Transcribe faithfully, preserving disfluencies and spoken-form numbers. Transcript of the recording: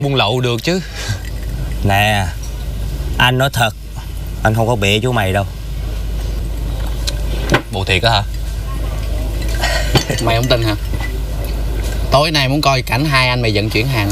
buôn lậu được chứ. Nè, anh nói thật, anh không có bịa chú mày đâu. Bộ thiệt á hả? Mày không tin hả? Tối nay muốn coi cảnh hai anh mày vận chuyển hàng.